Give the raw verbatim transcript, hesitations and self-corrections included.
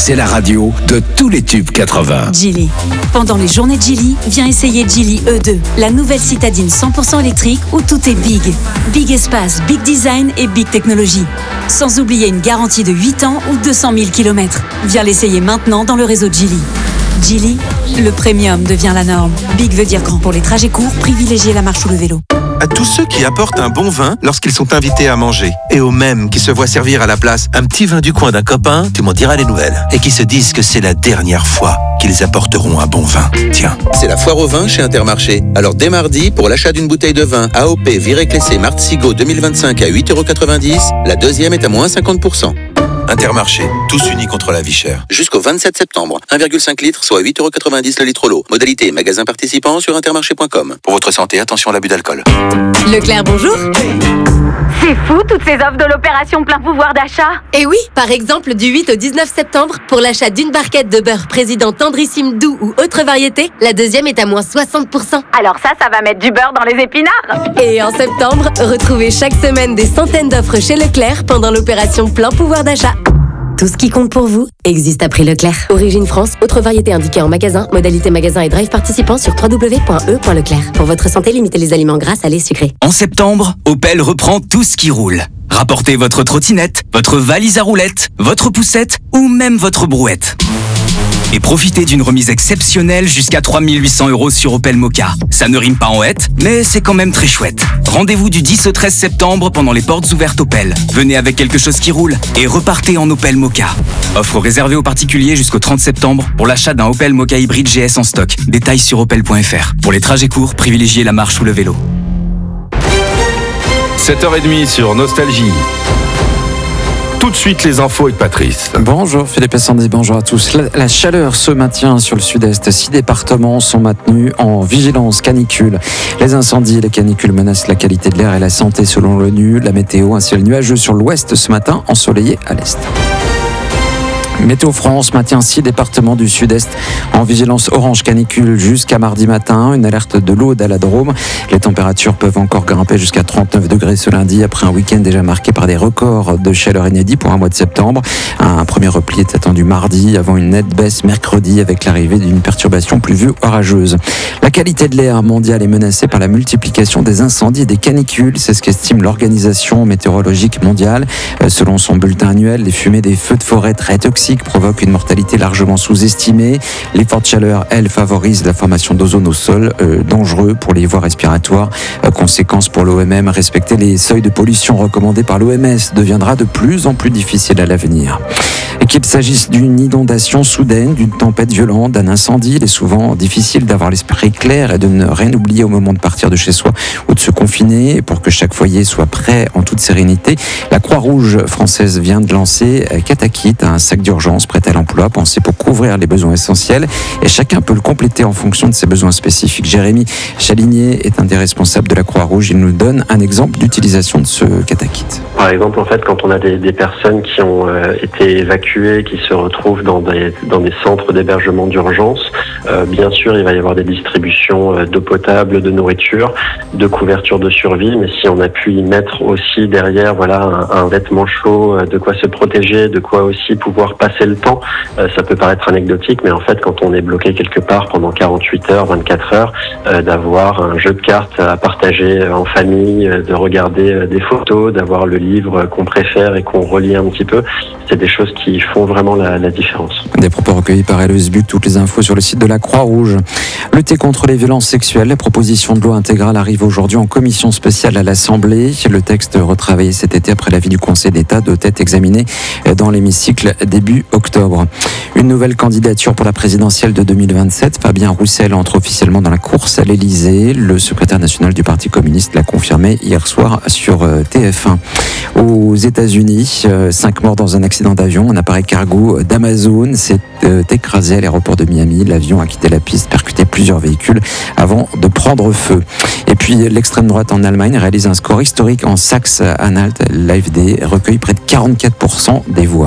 c'est la radio de tous les tubes quatre-vingts. Geely. Pendant les journées Geely, viens essayer Geely E deux, la nouvelle citadine cent pour cent électrique où tout est big. Big espace, big design et big technologie. Sans oublier une garantie de huit ans ou deux cent mille kilomètres. Viens l'essayer maintenant dans le réseau Geely. Geely, le premium devient la norme. Big veut dire grand. Pour les trajets courts, privilégiez la marche ou le vélo. À tous ceux qui apportent un bon vin lorsqu'ils sont invités à manger. Et aux mêmes qui se voient servir à la place un petit vin du coin d'un copain, tu m'en diras les nouvelles. Et qui se disent que c'est la dernière fois qu'ils apporteront un bon vin. Tiens, c'est la foire au vin chez Intermarché. Alors dès mardi, pour l'achat d'une bouteille de vin A O P Viré-Clessé Martzigo deux mille vingt-cinq à huit euros quatre-vingt-dix, la deuxième est à moins cinquante pour cent. Intermarché, tous unis contre la vie chère. Jusqu'au vingt-sept septembre, un virgule cinq litres, soit huit euros quatre-vingt-dix le litre l'eau. Modalité magasin participant sur intermarché point com. Pour votre santé, attention à l'abus d'alcool. Leclerc, bonjour. C'est fou toutes ces offres de l'opération plein pouvoir d'achat. Et oui, par exemple du huit au dix-neuf septembre, pour l'achat d'une barquette de beurre président tendrissime doux ou autre variété, la deuxième est à moins soixante pour cent. Alors ça, ça va mettre du beurre dans les épinards. Et en septembre, retrouvez chaque semaine des centaines d'offres chez Leclerc pendant l'opération plein pouvoir d'achat. Tout ce qui compte pour vous existe à prix Leclerc. Origine France, autre variété indiquée en magasin, modalité magasin et drive participant sur w w w point e point leclerc. Pour votre santé, limitez les aliments gras, salés, sucrés. En septembre, Opel reprend tout ce qui roule. Rapportez votre trottinette, votre valise à roulettes, votre poussette ou même votre brouette. Et profitez d'une remise exceptionnelle jusqu'à trois mille huit cents euros sur Opel Mokka. Ça ne rime pas en hête, mais c'est quand même très chouette. Rendez-vous du dix au treize septembre pendant les portes ouvertes Opel. Venez avec quelque chose qui roule et repartez en Opel Mokka. Offre réservée aux particuliers jusqu'au trente septembre pour l'achat d'un Opel Mokka hybride G S en stock. Détails sur opel point f r. Pour les trajets courts, privilégiez la marche ou le vélo. sept heures trente sur Nostalgie. Tout de suite les infos avec Patrice. Bonjour Philippe et Sandy, bonjour à tous. La, la chaleur se maintient sur le sud-est. Six départements sont maintenus en vigilance canicule. Les incendies et les canicules menacent la qualité de l'air et la santé selon l'ONU. La météo, un ciel nuageux sur l'ouest ce matin, ensoleillé à l'est. Météo France maintient six départements du sud-est en vigilance orange canicule jusqu'à mardi matin. Une alerte de l'Aude à la Drôme. Les températures peuvent encore grimper jusqu'à trente-neuf degrés ce lundi après un week-end déjà marqué par des records de chaleur inédits pour un mois de septembre. Un premier repli est attendu mardi avant une nette baisse mercredi avec l'arrivée d'une perturbation pluvieuse orageuse. La qualité de l'air mondiale est menacée par la multiplication des incendies et des canicules. C'est ce qu'estime l'Organisation météorologique mondiale. Selon son bulletin annuel, les fumées des feux de forêt très toxiques provoque une mortalité largement sous-estimée. Les fortes chaleurs, elles, favorisent la formation d'ozone au sol, euh, dangereux pour les voies respiratoires. Euh, conséquence pour l'O M M, respecter les seuils de pollution recommandés par l'O M S deviendra de plus en plus difficile à l'avenir. Et qu'il s'agisse d'une inondation soudaine, d'une tempête violente, d'un incendie, il est souvent difficile d'avoir l'esprit clair et de ne rien oublier au moment de partir de chez soi ou de se confiner. Pour que chaque foyer soit prêt en toute sérénité, la Croix-Rouge française vient de lancer Katakit, un sac d'urgence prêt à l'emploi, pensé pour couvrir les besoins essentiels. Et chacun peut le compléter en fonction de ses besoins spécifiques. Jérémy Chaligné est un des responsables de la Croix-Rouge. Il nous donne un exemple d'utilisation de ce Katakit. Par exemple, en fait, quand on a des, des personnes qui ont euh, été évacuées, qui se retrouvent dans des, dans des centres d'hébergement d'urgence, euh, bien sûr, il va y avoir des distributions euh, d'eau potable, de nourriture, de couverture de survie, mais si on a pu y mettre aussi derrière, voilà, un, un vêtement chaud, euh, de quoi se protéger, de quoi aussi pouvoir passer le temps, euh, ça peut paraître anecdotique, mais en fait, quand on est bloqué quelque part pendant quarante-huit heures, vingt-quatre heures, euh, d'avoir un jeu de cartes à partager en famille, euh, de regarder euh, des photos, d'avoir le livre qu'on préfère et qu'on relit un petit peu, c'est des choses qui font vraiment la, la différence. Des propos recueillis par L E S B U C, toutes les infos sur le site de la Croix-Rouge. Lutter contre les violences sexuelles, la proposition de loi intégrale arrive aujourd'hui en commission spéciale à l'Assemblée. Le texte retravaillé cet été après l'avis du Conseil d'État doit être examiné dans l'hémicycle début octobre. Une nouvelle candidature pour la présidentielle de deux mille vingt-sept. Fabien Roussel entre officiellement dans la course à l'Élysée. Le secrétaire national du Parti communiste l'a confirmé hier soir sur T F un. Aux États-Unis, cinq morts dans un accident d'avion. Un appareil cargo d'Amazon s'est écrasé à l'aéroport de Miami. L'avion a quitté la piste, percuté plusieurs véhicules avant de prendre feu. Et puis l'extrême droite en Allemagne réalise un score historique en Saxe-Anhalt. L'A F D recueille près de quarante-quatre pour cent des voix.